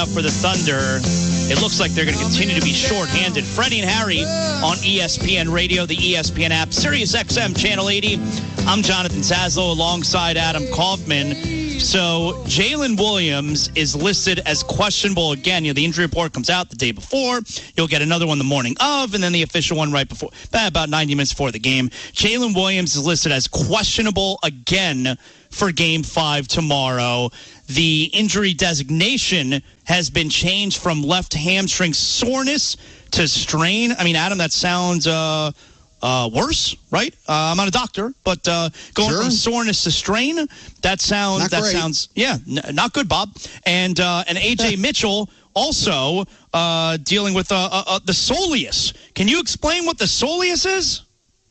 For the Thunder, it looks like they're going to continue to be shorthanded. Freddie and Harry on ESPN Radio, the ESPN app, Sirius XM Channel 80. I'm Jonathan Zaslow alongside Adam Kaufman. So Jalen Williams is listed as questionable again. The injury report comes out the day before. You'll get another one the morning of, and then the official one right before, about 90 minutes before the game. Jalen Williams is listed as questionable again for Game 5 tomorrow. The injury designation has been changed from left hamstring soreness to strain. I mean, Adam, that sounds worse, right? I'm not a doctor, but going from soreness to strain, that sounds not good, Bob. And AJ Mitchell also dealing with the soleus. Can you explain what the soleus is?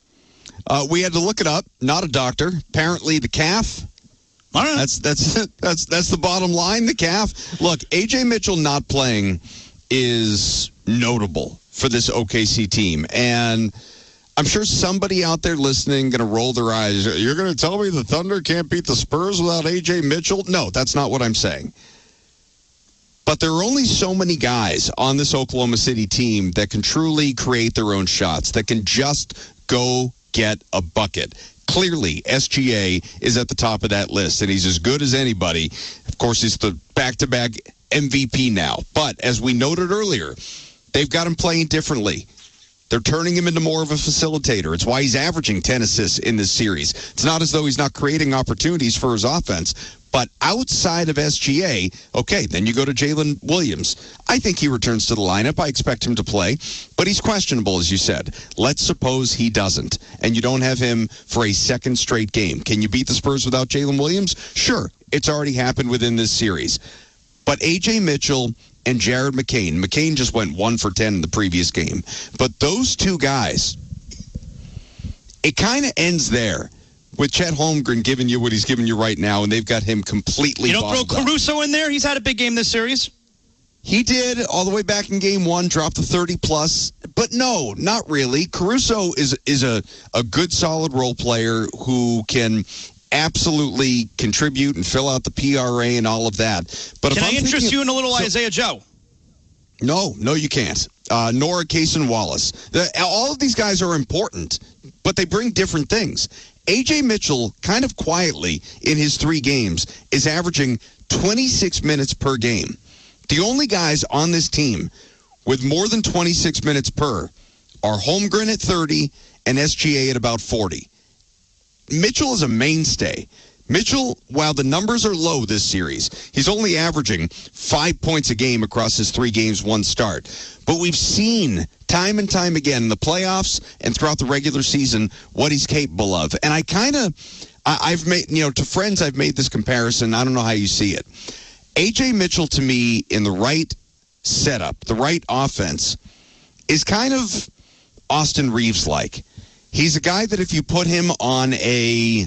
We had to look it up. Not a doctor. Apparently, the calf. All right. That's the bottom line. The calf. Look, AJ Mitchell not playing is notable for this OKC team, and I'm sure somebody out there listening going to roll their eyes. You're going to tell me the Thunder can't beat the Spurs without AJ Mitchell? No, that's not what I'm saying. But there are only so many guys on this Oklahoma City team that can truly create their own shots, that can just go get a bucket. Clearly, SGA is at the top of that list, and he's as good as anybody. Of course, he's the back-to-back MVP now. But as we noted earlier, they've got him playing differently. They're turning him into more of a facilitator. It's why he's averaging 10 assists in this series. It's not as though he's not creating opportunities for his offense. But outside of SGA, okay, then you go to Jalen Williams. I think he returns to the lineup. I expect him to play. But he's questionable, as you said. Let's suppose he doesn't, and you don't have him for a second straight game. Can you beat the Spurs without Jalen Williams? Sure. It's already happened within this series. But A.J. Mitchell and Jared McCain. McCain just went 1 for 10 in the previous game. But those two guys, it kind of ends there. With Chet Holmgren giving you what he's giving you right now, and they've got him completely bottled up. You don't throw Caruso in there? He's had a big game this series. He did, all the way back in Game 1, dropped the 30-plus. But no, not really. Caruso is a good, solid role player who can absolutely contribute and fill out the PRA and all of that. But can I interest you in a little Isaiah Joe? No, you can't. Nor Cason Wallace. All of these guys are important, but they bring different things. A.J. Mitchell, kind of quietly in his 3 games, is averaging 26 minutes per game. The only guys on this team with more than 26 minutes per are Holmgren at 30 and SGA at about 40. Mitchell is a mainstay. Mitchell, while the numbers are low this series, he's only averaging 5 points a game across his 3 games, 1 start. But we've seen time and time again in the playoffs and throughout the regular season what he's capable of. And I've made, to friends, I've made this comparison. I don't know how you see it. A.J. Mitchell, to me, in the right setup, the right offense, is kind of Austin Reeves-like. He's a guy that if you put him on a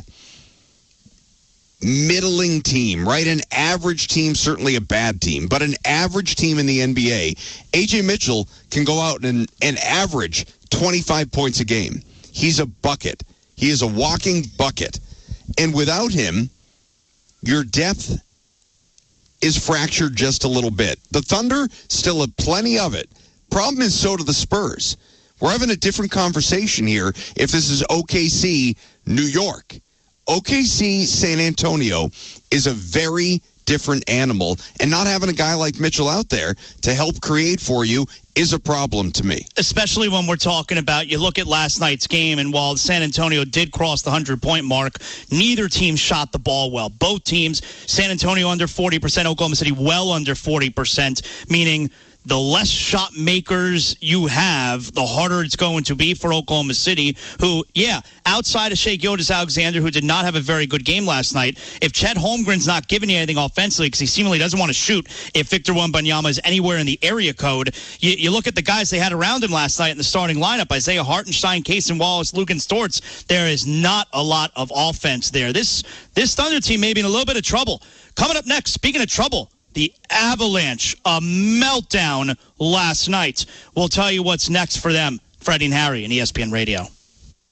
middling team, right? An average team, certainly a bad team, but an average team in the NBA, A.J. Mitchell can go out and average 25 points a game. He's a bucket. He is a walking bucket. And without him, your depth is fractured just a little bit. The Thunder still have plenty of it. Problem is, so do the Spurs. We're having a different conversation here if this is OKC, New York. OKC San Antonio is a very different animal, and not having a guy like Mitchell out there to help create for you is a problem to me. Especially when we're talking about, you look at last night's game, and while San Antonio did cross the 100-point mark, neither team shot the ball well. Both teams, San Antonio under 40%, Oklahoma City well under 40%, meaning the less shot makers you have, the harder it's going to be for Oklahoma City, who, outside of Shai Gilgeous-Alexander, who did not have a very good game last night, if Chet Holmgren's not giving you anything offensively because he seemingly doesn't want to shoot, if Victor Wembanyama is anywhere in the area code, you look at the guys they had around him last night in the starting lineup, Isaiah Hartenstein, Cason Wallace, Lugan Stortz, there is not a lot of offense there. This Thunder team may be in a little bit of trouble. Coming up next, speaking of trouble, the Avalanche, a meltdown last night. We'll tell you what's next for them. Freddie and Harry on ESPN Radio.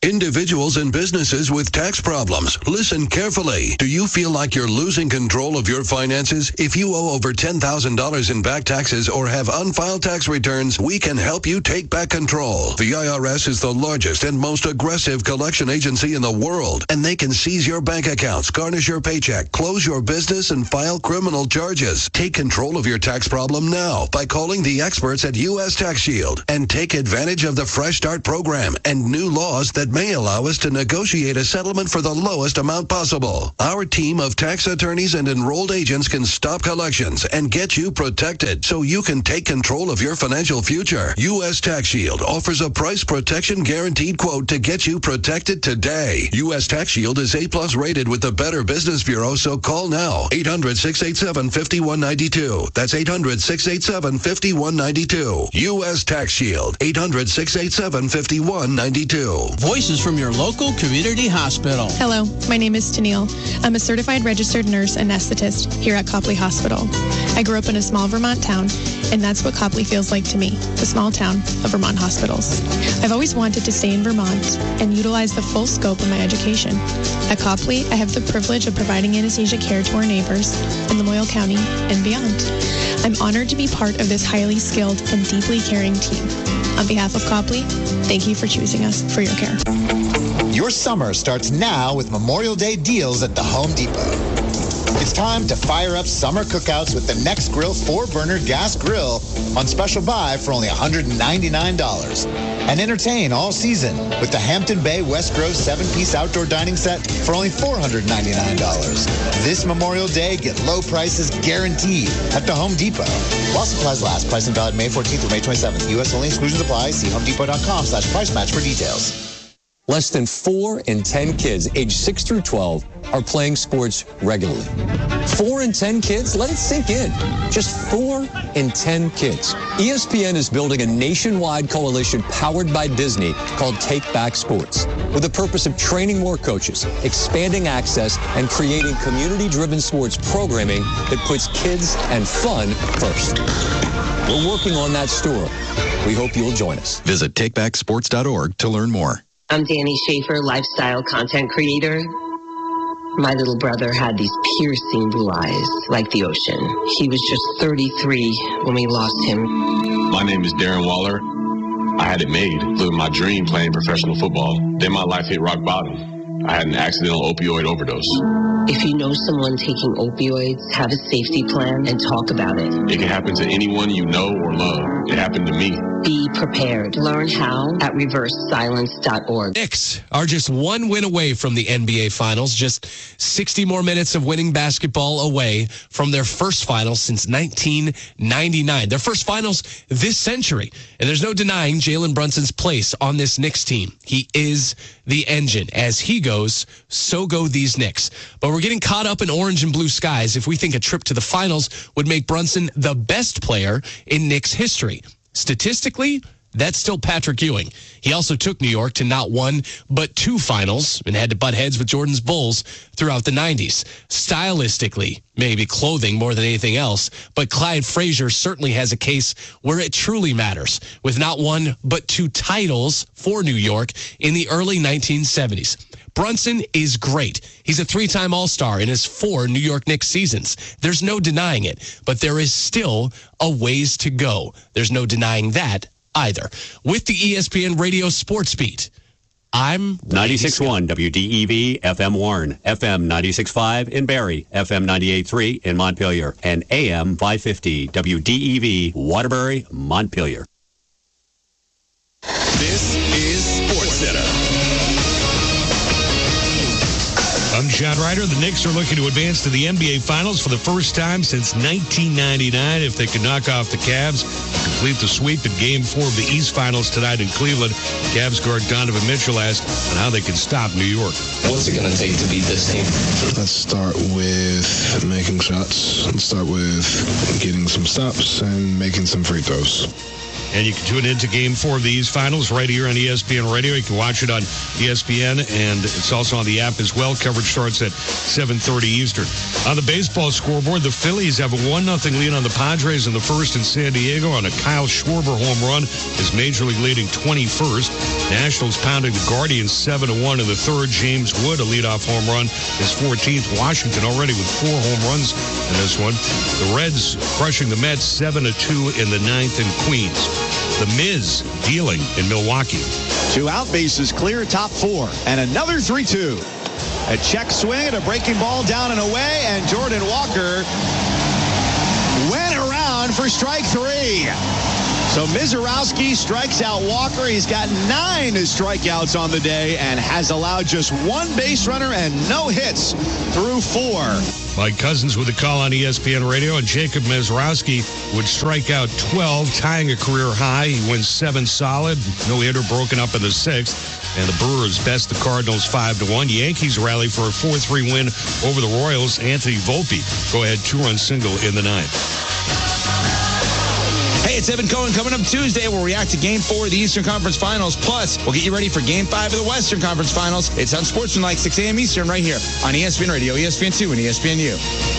Individuals and businesses with tax problems, listen carefully. Do you feel like you're losing control of your finances? If you owe over $10,000 in back taxes or have unfiled tax returns, we can help you take back control. The IRS is the largest and most aggressive collection agency in the world, and they can seize your bank accounts, garnish your paycheck, close your business, and file criminal charges. Take control of your tax problem now by calling the experts at U.S. Tax Shield and take advantage of the Fresh Start program and new laws that may allow us to negotiate a settlement for the lowest amount possible. Our team of tax attorneys and enrolled agents can stop collections and get you protected so you can take control of your financial future. U.S. Tax Shield offers a price protection guaranteed quote to get you protected today. U.S. Tax Shield is A+ rated with the Better Business Bureau, so call now. 800-687-5192. That's 800-687-5192. U.S. Tax Shield. 800-687-5192. Voices from your local community hospital. Hello, my name is Tennille. I'm a certified registered nurse anesthetist here at Copley Hospital. I grew up in a small Vermont town, and that's what Copley feels like to me, the small town of Vermont hospitals. I've always wanted to stay in Vermont and utilize the full scope of my education. At Copley, I have the privilege of providing anesthesia care to our neighbors in Lamoille County and beyond. I'm honored to be part of this highly skilled and deeply caring team. On behalf of Copley, thank you for choosing us for your care. Your summer starts now with Memorial Day deals at the Home Depot. It's time to fire up summer cookouts with the Next Grill 4-burner gas grill on special buy for only $199. And entertain all season with the Hampton Bay West Grove 7-piece outdoor dining set for only $499. This Memorial Day, get low prices guaranteed at the Home Depot. While supplies last, price and valid May 14th through May 27th. U.S. only, exclusions apply. See homedepot.com/price match for details. Less than 4 in 10 kids aged 6 through 12 are playing sports regularly. 4 in 10 kids? Let it sink in. Just 4 in 10 kids. ESPN is building a nationwide coalition powered by Disney called Take Back Sports, with the purpose of training more coaches, expanding access, and creating community-driven sports programming that puts kids and fun first. We're working on that story. We hope you'll join us. Visit takebacksports.org to learn more. I'm Danny Schaefer, lifestyle content creator. My little brother had these piercing blue eyes like the ocean. He was just 33 when we lost him. My name is Darren Waller. I had it made, living my dream playing professional football. Then my life hit rock bottom. I had an accidental opioid overdose. If you know someone taking opioids, have a safety plan and talk about it. It can happen to anyone you know or love. It happened to me. Be prepared. Learn how at reversesilence.org. Knicks are just one win away from the NBA Finals, just 60 more minutes of winning basketball away from their first finals since 1999. Their first finals this century. And there's no denying Jalen Brunson's place on this Knicks team. He is the engine. As he goes, so go these Knicks. But we're getting caught up in orange and blue skies if we think a trip to the finals would make Brunson the best player in Knicks history. Statistically, that's still Patrick Ewing. He also took New York to not one, but 2 finals and had to butt heads with Jordan's Bulls throughout the 90s. Stylistically, maybe clothing more than anything else, but Clyde Frazier certainly has a case where it truly matters, with not 1, but 2 titles for New York in the early 1970s. Brunson is great. He's a 3-time All-Star in his 4 New York Knicks seasons. There's no denying it, but there is still a ways to go. There's no denying that either. With the ESPN Radio Sports Beat, I'm 96.1 WDEV FM Warren, FM 96.5 in Barrie, FM 98.3 in Montpelier, and AM 550 WDEV Waterbury, Montpelier. This is SportsCenter. I'm John Ryder. The Knicks are looking to advance to the NBA Finals for the first time since 1999. If they can knock off the Cavs, complete the sweep in Game 4 of the East Finals tonight in Cleveland. Cavs guard Donovan Mitchell asked on how they can stop New York. What's it going to take to beat this team? Let's start with making shots. Let's start with getting some stops and making some free throws. And you can tune into Game 4 of the East Finals right here on ESPN Radio. You can watch it on ESPN, and it's also on the app as well. Coverage starts at 7:30 Eastern. On the baseball scoreboard, the Phillies have a 1-0 lead on the Padres in the first in San Diego on a Kyle Schwarber home run, his Major League leading 21st. Nationals pounding the Guardians 7-1 in the third. James Wood, a leadoff home run, his 14th. Washington already with 4 home runs in this one. The Reds crushing the Mets 7-2 in the ninth in Queens. The Miz dealing in Milwaukee. 2 out, bases clear, top 4, and another 3-2. A check swing and a breaking ball down and away, and Jordan Walker went around for strike 3. So Mizorowski strikes out Walker. He's got 9 strikeouts on the day and has allowed just 1 base runner and no hits through 4. Mike Cousins with a call on ESPN Radio, and Jacob Mizorowski would strike out 12, tying a career high. He wins 7 solid, no hitter broken up in the 6th. And the Brewers best the Cardinals 5-1. Yankees rally for a 4-3 win over the Royals. Anthony Volpe go ahead 2-run single in the 9th. Hey, it's Evan Cohen. Coming up Tuesday, we'll react to Game 4 of the Eastern Conference Finals. Plus, we'll get you ready for Game 5 of the Western Conference Finals. It's on Sportsmanlike, 6 a.m. Eastern, right here on ESPN Radio, ESPN2, and ESPNU.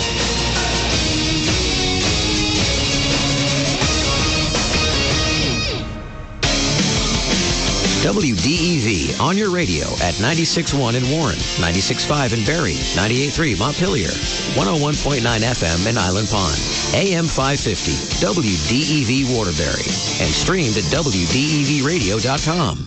WDEV on your radio at 96.1 in Warren, 96.5 in Barrie, 98.3 Montpelier, 101.9 FM in Island Pond, AM 550, WDEV Waterbury, and streamed at WDEVradio.com.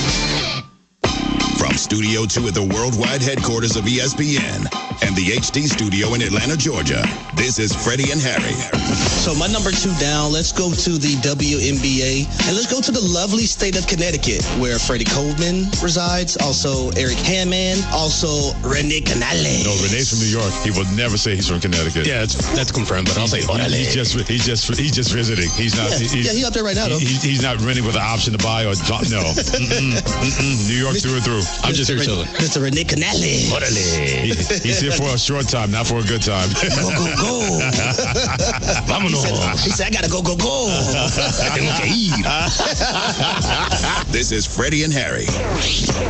From Studio 2 at the worldwide headquarters of ESPN and the HD studio in Atlanta, Georgia, this is Freddie and Harry. So my number 2 down, let's go to the WNBA, and let's go to the lovely state of Connecticut, where Freddie Coleman resides, also Eric Hammond, also Rene Canale. No, Renee's from New York. He will never say he's from Connecticut. Yeah, that's confirmed, but I'll say he's just visiting. He's not. He's up there right now, though. He's not renting with an option to buy or no. New York through and through. I'm just here chilling. Mr. Rene Canale. He's here for a short time, not for a good time. Go, go, go. Vámonos. He said, I gotta go, go, go. This is Freddie and Harry.